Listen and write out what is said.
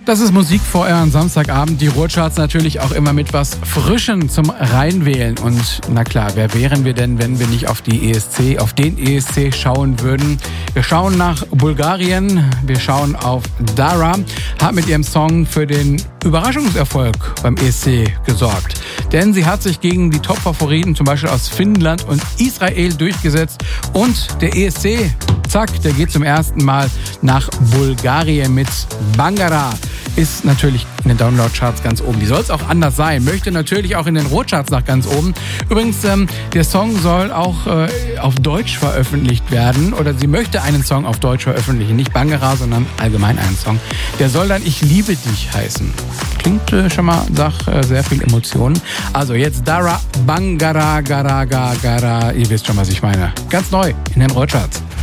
Das ist Musik vor euren Samstagabend. Die Ruhrcharts natürlich auch immer mit was Frischem zum Reinwählen. Und na klar, wer wären wir denn, wenn wir nicht auf den ESC schauen würden? Wir schauen nach Bulgarien, wir schauen auf Dara, hat mit ihrem Song für den Überraschungserfolg beim ESC gesorgt. Denn sie hat sich gegen die Top-Favoriten, zum Beispiel aus Finnland und Israel, durchgesetzt. Und der ESC, zack, der geht zum ersten Mal nach Bulgarien mit Bangara. Ist natürlich in den Download-Charts ganz oben. Wie soll es auch anders sein? Möchte natürlich auch in den Ruhrcharts nach ganz oben. Übrigens, der Song soll auch auf Deutsch veröffentlicht werden. Oder sie möchte einen Song auf Deutsch veröffentlichen. Nicht Bangara, sondern allgemein einen Song. Der soll dann Ich liebe dich heißen. Klingt schon mal nach sehr viel Emotionen. Also jetzt Dara, Bangara, Gara, Gara. Ihr wisst schon, was ich meine. Ganz neu in den Ruhrcharts.